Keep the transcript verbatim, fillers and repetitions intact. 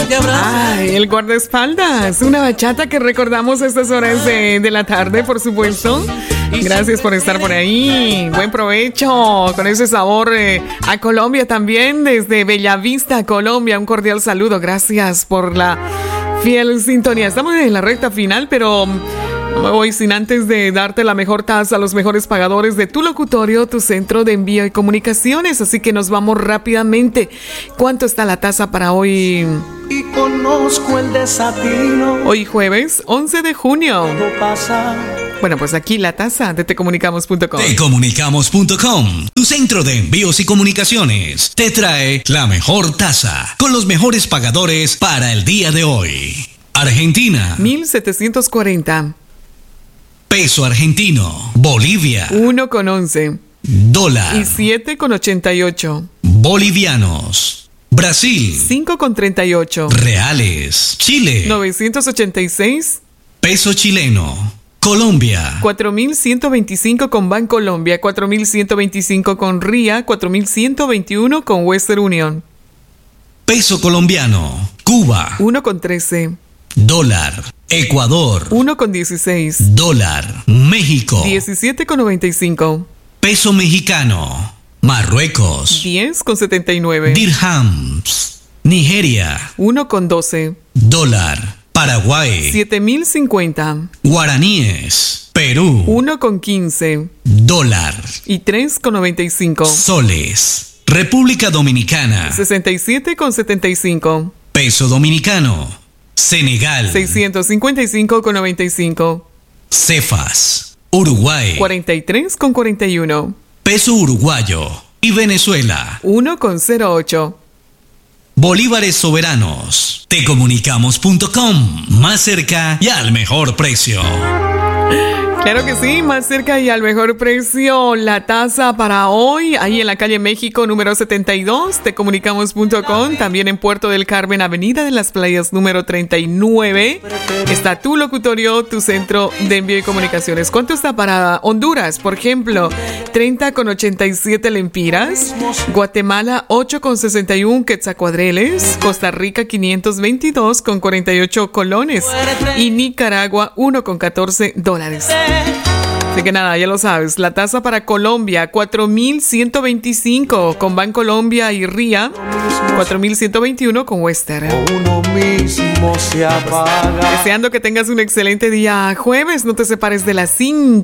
Ay, el guardaespaldas, una bachata que recordamos a estas horas de, de la tarde, por supuesto. Gracias por estar por ahí. Buen provecho con ese sabor eh, a Colombia también, desde Bellavista, Colombia. Un cordial saludo. Gracias por la fiel sintonía. Estamos en la recta final, pero no me voy sin antes de darte la mejor tasa a los mejores pagadores de tu locutorio, tu centro de envío y comunicaciones. Así que nos vamos rápidamente. ¿Cuánto está la tasa para hoy? Y conozco el desatino. Hoy jueves once de junio. Todo pasa. Bueno, pues aquí la tasa de tecomunicamos punto com. tecomunicamos punto com, tu centro de envíos y comunicaciones, te trae la mejor tasa con los mejores pagadores para el día de hoy. Argentina, mil setecientos cuarenta. Peso argentino. Bolivia, uno con once. Dólar. Y siete con ochenta y ocho. Bolivianos. Brasil, cinco con treinta y ocho. Reales. Chile, novecientos ochenta y seis. Peso chileno. Colombia, cuatro mil ciento veinticinco con Bancolombia, cuatro mil ciento veinticinco con R I A, cuatro mil ciento veintiuno con Western Union. Peso colombiano. Cuba, uno con trece. Dólar. Ecuador, uno con dieciséis. Dólar. México, diecisiete con noventa y cinco. Peso mexicano. Marruecos, diez con setenta y nueve. Dirhams. Nigeria, uno con doce. Dólar. Paraguay, siete mil cincuenta. Guaraníes. Perú, uno con quince. Dólar. Y tres con noventa y cinco. Soles. República Dominicana, sesenta y siete con setenta y cinco. Peso dominicano. Senegal, seiscientos cincuenta y cinco con noventa y cinco. Cefas. Uruguay, cuarenta y tres con cuarenta y uno. Peso uruguayo. Y Venezuela, uno con cero ocho. Bolívares soberanos. tecomunicamos punto com, más cerca y al mejor precio. Claro que sí, más cerca y al mejor precio. La tasa para hoy, ahí en la calle México, número setenta y dos, tecomunicamos punto com. También en Puerto del Carmen, Avenida de las Playas, número treinta y nueve. Está tu locutorio, tu centro de envío y comunicaciones. ¿Cuánto está para Honduras? Por ejemplo, treinta con ochenta y siete lempiras. Guatemala, ocho con sesenta y uno quetzalcoatlenes. Costa Rica, quinientos veintidós con cuarenta y ocho colones. Y Nicaragua, uno con catorce dólares. Así que nada, ya lo sabes. La tasa para Colombia, cuatro mil ciento veinticinco con Bancolombia y R I A, cuatro mil ciento veintiuno con Western. Uno mismo se apaga. Deseando que tengas un excelente día jueves. No te separes de la cinta.